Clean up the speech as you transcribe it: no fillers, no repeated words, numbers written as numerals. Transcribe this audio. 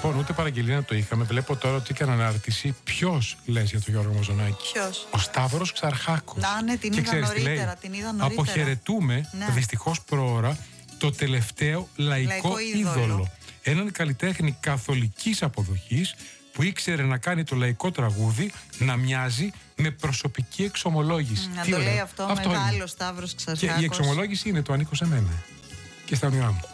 Λοιπόν, ούτε παραγγελία να το είχαμε. Βλέπω τώρα ότι έκανε ανάρτηση. Ποιος λες για τον Γιώργο Μαζονάκη? Ποιος? Ο Σταύρος Ξαρχάκος. Να, ναι, την είδα νωρίτερα. Αποχαιρετούμε, δυστυχώς προώρα, το τελευταίο λαϊκό είδωλο. Έναν καλλιτέχνη καθολικής αποδοχής που ήξερε να κάνει το λαϊκό τραγούδι να μοιάζει με προσωπική εξομολόγηση. Να το λέει αυτό μεγάλο Σταύρος Ξαρχάκος. Και η εξομολόγηση είναι το ανήκω σε μένα και στα όνειρά μου.